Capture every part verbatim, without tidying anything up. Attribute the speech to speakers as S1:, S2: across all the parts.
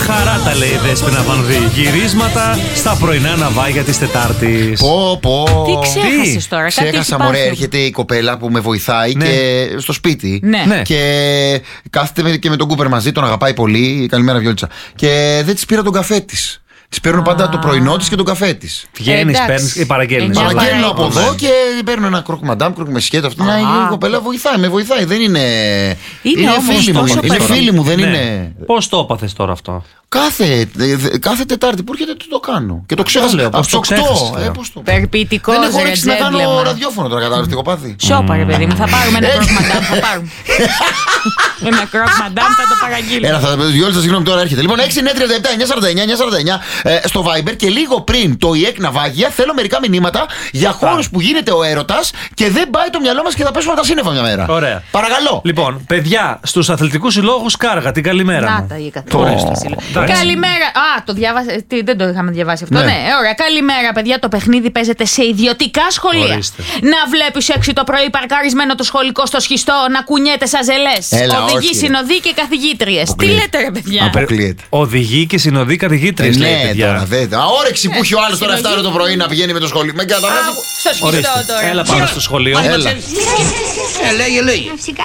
S1: χαρά τα λέει η Δέσποινα Βανδύ. Γυρίσματα στα πρωινά ναυάγια της Τετάρτης.
S2: Πω, πω.
S3: Τι ξέχασες τώρα, κάτι
S2: Ξέχασα, μωρέ, έρχεται η κοπέλα που με βοηθάει
S1: Ναι.
S2: και στο σπίτι.
S3: Ναι.
S1: Ναι.
S2: Και κάθεται και με τον Κούπερ μαζί, τον αγαπάει πολύ. Καλημέρα, Βιόλτσα. Και δεν της πήρα τον καφέ της. Της παίρνω πάντα το πρωινό της και τον καφέ της.
S1: Βγαίνεις,
S3: Εντάξει.
S1: παίρνεις ή παραγγέλνεις.
S3: Εννιά
S2: Παραγγέλνω από
S3: παρά
S2: εδώ και παίρνω ένα κρόκ μαντάμ, κρόκ με σκέτο. Αυτή
S3: Α.
S2: η κοπέλα βοηθάει, με βοηθάει. Δεν είναι.
S3: Είναι όμως
S2: φίλη μου.
S3: τόσο
S2: Είναι
S3: περίπου.
S2: φίλη μου, δεν
S1: Ναι.
S2: είναι.
S1: Πώς το έπαθες τώρα αυτό?
S2: Κάθε, κάθε Τετάρτη που έρχεται το κάνω. Και το ξέχασα.
S1: λέω, πώς
S2: Από
S1: το
S2: τις οκτώ.
S1: ξέχασες, λέω.
S2: Ε, πώς το-
S3: Περποιητικό
S2: Δεν έχω όρεξη να κάνω
S3: ρετζέντλεμα.
S2: ραδιόφωνο τώρα, κατάλαβες τι έχω πάθει.
S3: Σώπα, ρε παιδί μου, θα πάρουμε ένα κρόκ μαντάμ. Θα πάρουμε. Ένα κρόκ μαντάμ, θα το παραγγείλουμε.
S2: Έλα, θα Γιώργο, συγγνώμη, τώρα έρχεται. Λοιπόν, έξι εννιά τριάντα επτά εννιά σαράντα εννιά εννιά σαράντα εννιά ε, στο Viber και λίγο πριν το ΙΕΚ ναυάγια θέλω μερικά μηνύματα για χώρους που γίνεται ο έρωτας και δεν πάει το μυαλό μας και θα πέσουμε τα σύννεφα μια μέρα.
S1: Ωραία.
S2: Παρακαλώ.
S1: Λοιπόν, παιδιά, στους αθλητικούς συλλόγους Κάργα, την καλημέρα
S3: Να
S1: μου.
S3: τα η
S2: Πω.
S3: καθόλου.
S1: Εντάξει.
S3: Καλημέρα. Α, το διάβασα. Τι, δεν το είχαμε διαβάσει αυτό.
S2: Ναι.
S3: Ναι, ωραία. Καλημέρα, παιδιά. Το παιχνίδι παίζεται σε ιδιωτικά σχολεία.
S1: Ορίστε.
S3: Να βλέπεις έξι το πρωί παρκαρισμένο το σχολικό στο σχιστό να κουνιέται σαν ζελές.
S2: Έλα,
S3: Οδηγοί,
S2: όχι.
S3: συνοδοί και καθηγήτριες. Τι
S2: Αποκλείεται.
S3: λέτε, ρε παιδιά.
S2: Απο- Αποκλείεται.
S1: Οδηγοί και συνοδοί
S2: Ε,
S1: καθηγήτριες, λέει,
S2: ναι,
S1: παιδιά.
S2: τώρα δεν. Αόρεξη που έχει ο άλλος τώρα
S3: συλλογή.
S2: εφτά το πρωί να πηγαίνει με το σχολείο. Με
S3: Α,
S2: καταλάβει.
S3: στο σχιστό
S1: Ορίστε.
S3: τώρα.
S1: Έλα πάμε στο σχολείο.
S2: Έλα.
S4: Ε, λέγε, λέγε.
S5: Φυσικά.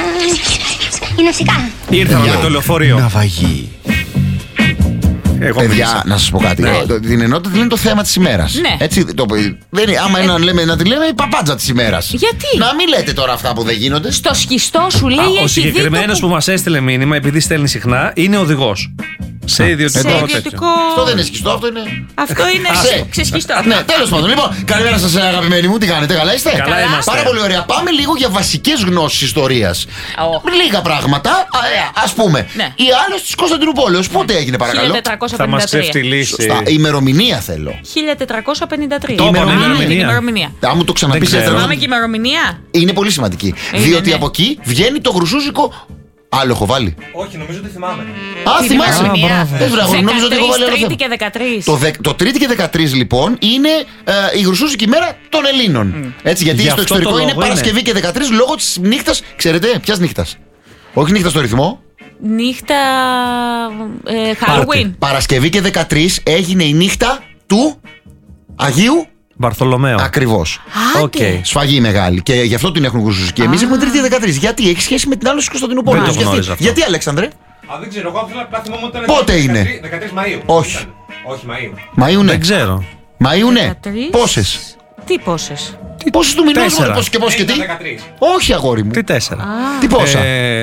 S5: Είναι φυσικά.
S1: Ήρθαμε με το λεωφορείο.
S2: Ναυαγή.
S1: Εγώ
S2: Παιδιά,
S1: μίλησα.
S2: να σα πω κάτι.
S1: Ναι.
S2: Το- Την ενότητα τη λένε το θέμα τη ημέρα.
S3: Ναι.
S2: Έτσι, το, δεν είναι, άμα είναι να, λέμε, να τη λέμε η παπάντζα τη ημέρα.
S3: Γιατί?
S2: Να μην λέτε τώρα αυτά που δεν γίνονται.
S3: Στο σχιστό σου λέει
S1: Α, ο
S3: έχει δει
S1: συγκεκριμένο
S3: το
S1: που μα έστειλε μήνυμα, επειδή στέλνει συχνά, είναι οδηγό. Σε ιδιωτικό
S3: σε
S1: τέτοιο.
S3: ιδιωτικό.
S2: Αυτό δεν είναι σκιστό, αυτό είναι.
S3: Αυτό είναι
S2: Ξε-
S3: ξεσχιστό.
S2: Ναι, τέλο πάντων. Λοιπόν, καλημέρα σα, αγαπημένοι μου. Τι κάνετε, καλά είστε?
S1: Καλά
S3: Καλά.
S1: είμαστε.
S2: Πάρα πολύ ωραία. Πάμε λίγο για βασικέ γνώσει ιστορία.
S3: Ω.
S2: Λίγα πράγματα. Α πούμε.
S3: Ναι.
S2: Η Άλος τη Κωνσταντινούπολεως πότε έγινε, παρακαλώ?
S1: Θα μα
S3: χίλια τετρακόσια πενήντα τρία.
S1: ξεφτυλίσει.
S2: Σωστά. Ημερομηνία θέλω.
S3: χίλια τετρακόσια πενήντα τρία.
S1: Το είπαμε,
S2: ημερομηνία.
S3: Την
S1: ημερομηνία.
S3: ημερομηνία.
S2: Αν μου το ξαναπεί
S1: Δεν ξέρω.
S3: Θυμάμαι και ημερομηνία.
S2: είναι πολύ σημαντική.
S3: Είναι,
S2: διότι
S3: ναι.
S2: από εκεί βγαίνει το γρουσούζικο. Άλλο έχω βάλει.
S6: Όχι, νομίζω ότι θυμάμαι.
S2: Α,
S3: Την
S2: θυμάσαι.
S3: ημερομηνία.
S2: Ε, βρavo, νόμιζα ότι έχω βάλει άλλο
S3: Τρίτη
S2: θέμα.
S3: και δεκατρείς.
S2: Το, δε, το Τρίτη και δεκατρείς λοιπόν είναι ε, η γρουσούζικη μέρα των Ελλήνων. Έτσι, γιατί
S1: Γι'
S2: στο
S1: αυτό
S2: εξωτερικό
S1: το
S2: είναι
S1: λόγο είναι.
S2: Παρασκευή και δεκατρείς λόγω της νύχτας. Ξέρετε, ποιας νύχτας? Όχι νύχτα στο ρυθμό.
S3: Νύχτα ε, Halloween.
S2: Παρασκευή και δεκατρείς έγινε η νύχτα του Αγίου.
S1: Βαρθολομαίο.
S2: Ακριβώς.
S1: Οκ.
S3: Άντε.
S2: Σφαγή μεγάλη. Και γι' αυτό την έχουν γρουσούζικη. Εμείς έχουμε Τρίτη και δεκατρείς. Γιατί έχει σχέση με την άλλη τη Κωνσταντινούπολης.
S1: Δεν το
S2: Γιατί,
S1: γνώριζα αυτό.
S2: γιατί, Αλέξανδρε?
S6: Α, δεν ξέρω. Εγώ απλά θυμόμαι ότι ήταν.
S2: Πότε είναι?
S6: δεκατρείς Μαΐου.
S2: Όχι.
S6: Ήταν. Όχι, Μαΐου.
S2: Μαΐου ναι.
S1: Δεν ξέρω.
S2: Μαΐου ναι.
S3: δεκατρείς.
S2: Πόσες?
S3: Τι πόσες?
S2: Πόσες του μηνός
S1: Τέσσερα.
S2: μωρέ, πόσες και πόσες και
S6: Ήταν
S2: τι?
S6: δεκατρείς.
S2: Όχι, αγόρι μου.
S1: Τι τέσσερα.
S2: Τι πόσα?
S1: Ε,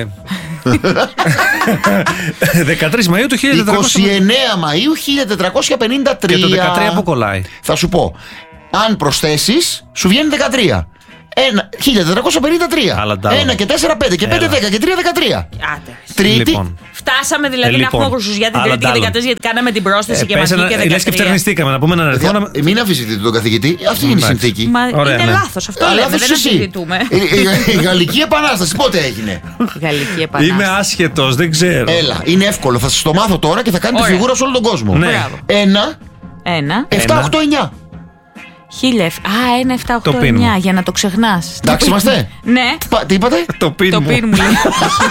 S1: δεκατρείς Μαΐου του χίλια τετρακόσια.
S2: είκοσι εννέα Μαΐου χίλια τετρακόσια πενήντα τρία.
S1: Και το δεκατρία που κολλάει.
S2: Θα σου πω. Αν προσθέσεις, σου βγαίνει δεκατρία. Ένα, χίλια τετρακόσια πενήντα τρία.
S1: Αλλά τα-
S2: ένα και τέσσερα πέντε και πέντε
S1: Έλα.
S2: δέκα και τρία δεκατρία.
S3: Άντε.
S2: Τρίτη.
S1: Λοιπόν.
S3: Φτάσαμε δηλαδή
S1: Ε,
S3: να
S1: λοιπόν.
S3: έχουμε γρουσουζιά την
S1: Άλλα
S3: Τρίτη και
S1: τ' άλλα.
S3: δεκατρείς γιατί κάναμε την πρόσθεση
S1: Ε,
S3: και
S1: πες
S3: μας
S1: ένα-
S3: βγήκε
S1: λες και
S3: δεκατρία.
S1: φτερνιστήκαμε να πούμε έναν αριθμό. να-
S2: Ε, μην αμφισβητείτε τον καθηγητή. Αυτή είναι η
S1: Εντάξει.
S2: συνθήκη.
S3: Μα
S1: Ωραία,
S3: είναι
S1: ναι.
S3: λάθος αυτό
S2: Αλλά
S3: λέμε,
S2: λάθος
S3: δεν
S2: εσύ.
S3: αμφισβητούμε.
S2: Η, η- η Γαλλική Επανάσταση πότε έγινε?
S3: Γαλλική Επανάσταση.
S1: Είμαι άσχετος, δεν ξέρω.
S2: Έλα, είναι εύκολο. Θα σας το μάθω τώρα και θα κάνετε
S3: Ωραία.
S2: φιγούρα σε όλο τον κόσμο.
S1: Ναι.
S3: Μπράβο.
S2: Ένα,
S3: Ένα.
S2: εφτά, οκτώ, εννιά.
S3: Χίλια. εφ- Α, ένα, εφτά, οκτώ,
S1: Το πίνουμε.
S3: εννιά για να το ξεχνάς.
S2: Εντάξει είμαστε.
S3: Ναι.
S2: Πα- Τι είπατε?
S1: Το πίνουμε.
S3: Το πίνουμε.